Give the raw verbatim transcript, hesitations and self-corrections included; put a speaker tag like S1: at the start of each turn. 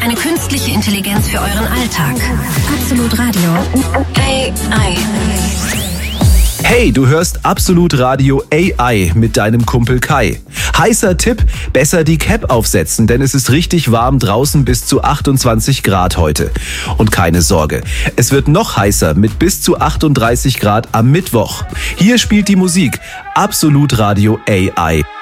S1: Eine künstliche Intelligenz für euren Alltag. Absolut Radio. A I.
S2: Hey, du hörst Absolut Radio A I mit deinem Kumpel Kai. Heißer Tipp, besser die Cap aufsetzen, denn es ist richtig warm draußen, bis zu achtundzwanzig Grad heute. Und keine Sorge, es wird noch heißer mit bis zu achtunddreißig Grad am Mittwoch. Hier spielt die Musik Absolut Radio A I.